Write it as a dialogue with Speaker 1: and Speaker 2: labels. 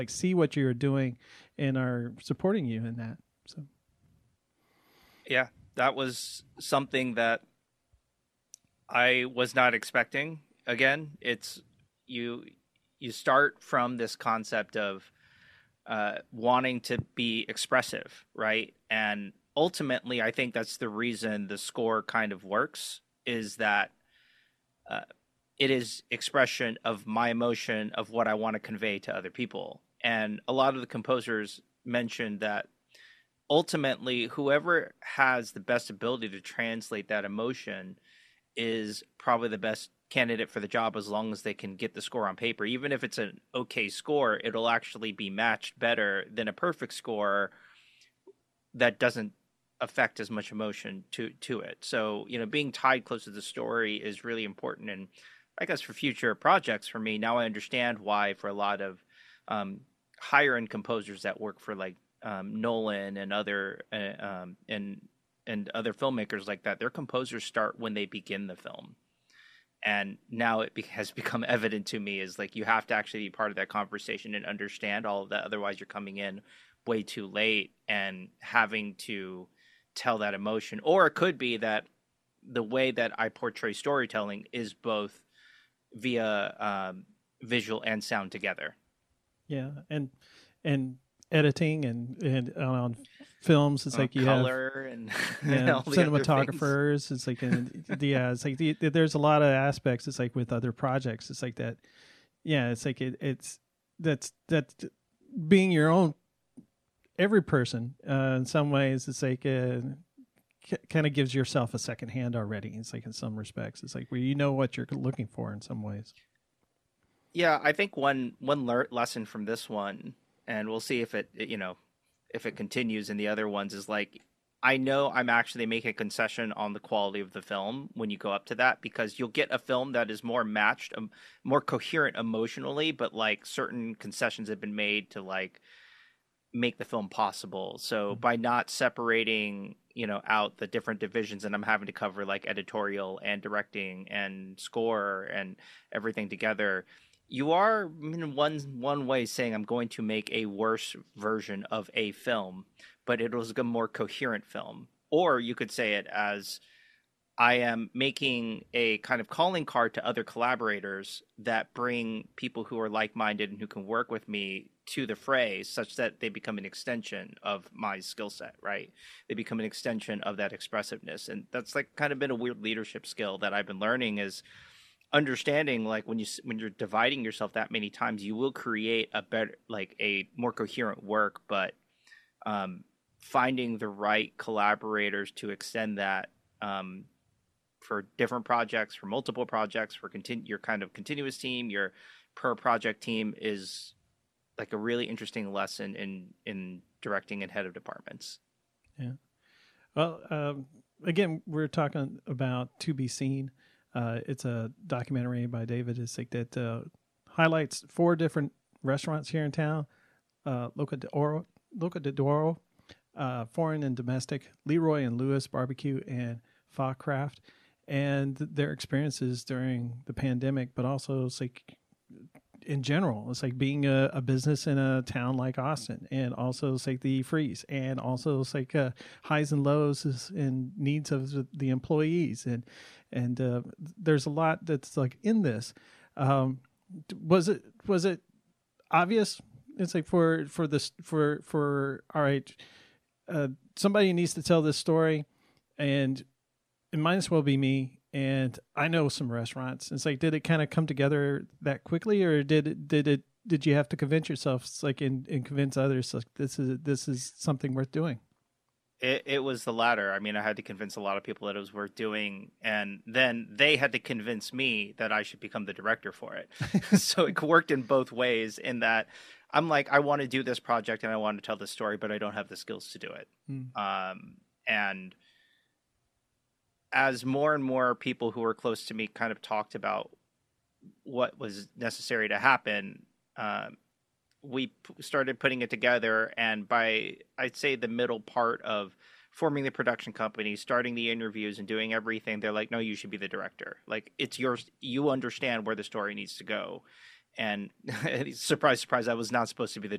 Speaker 1: like see what you're doing and are supporting you in that. So
Speaker 2: Yeah, that was something that I was not expecting. Again, it's you you start from this concept of wanting to be expressive, right? And ultimately, I think that's the reason the score kind of works is that uh, it is expression of my emotion of what I want to convey to other people. And a lot of the composers mentioned that ultimately, whoever has the best ability to translate that emotion is probably the best candidate for the job as long as they can get the score on paper. Even if it's an okay score, it'll actually be matched better than a perfect score that doesn't affect as much emotion to it. So, being tied close to the story is really important. And I guess for future projects for me, now I understand why for a lot of higher end composers that work for like Nolan and other and other filmmakers like that, their composers start when they begin the film. And now has become evident to me is like you have to actually be part of that conversation and understand all of that. Otherwise, you're coming in way too late and having to tell that emotion. Or it could be that the way that I portray storytelling is both via visual and sound together.
Speaker 1: yeah, and editing and on films, it's like you have
Speaker 2: Color and
Speaker 1: yeah
Speaker 2: all the other things.
Speaker 1: cinematographers. It's like yeah, it's like there's a lot of aspects. It's like with other projects, it's like that. Yeah, it's like it's that's being your own every person in some ways. It's like kind of gives yourself a second hand already. It's like in some respects, it's like where you know what you're looking for in some ways.
Speaker 2: Yeah, I think one lesson from this one, and we'll see if if it continues in the other ones, is like I know I'm actually making a concession on the quality of the film when you go up to that because you'll get a film that is more matched, more coherent emotionally, but like certain concessions have been made to like make the film possible. So by not separating, out the different divisions and I'm having to cover like editorial and directing and score and everything together, you are in one way saying I'm going to make a worse version of a film, but it was a more coherent film. Or you could say it as I am making a kind of calling card to other collaborators that bring people who are like minded and who can work with me to the fray such that they become an extension of my skill set, right? They become an extension of that expressiveness. And that's like kind of been a weird leadership skill that I've been learning is understanding like when you're dividing yourself that many times, you will create a better like a more coherent work, but um, finding the right collaborators to extend that for different projects, for multiple projects, for your kind of continuous team, your per project team is like a really interesting lesson in directing and head of departments.
Speaker 1: Yeah. Well, again, we're talking about To Be Seen. It's a documentary by David Isik that highlights 4 different restaurants here in town: Loca de Oro, Foreign and Domestic, Leroy and Lewis Barbecue, and Fa Craft, and their experiences during the pandemic, but also it's like in general. It's like being a business in a town like Austin, and also it's like the freeze, and also it's like highs and lows and needs of the employees, and there's a lot that's like in this. Um, was it obvious? It's like for this for all right, somebody needs to tell this story, and it might as well be me. And I know some restaurants. It's like, did it kind of come together that quickly, or did you have to convince yourself, it's like, and convince others, like this is something worth doing?
Speaker 2: It was the latter. I mean, I had to convince a lot of people that it was worth doing, and then they had to convince me that I should become the director for it. So it worked in both ways. In that, I'm like, I want to do this project and I want to tell this story, but I don't have the skills to do it.
Speaker 1: Mm.
Speaker 2: And as more and more people who were close to me kind of talked about what was necessary to happen, we started putting it together. And by, I'd say, the middle part of forming the production company, starting the interviews and doing everything, they're like, no, you should be the director. Like, it's yours. You understand where the story needs to go. And surprise, surprise, I was not supposed to be the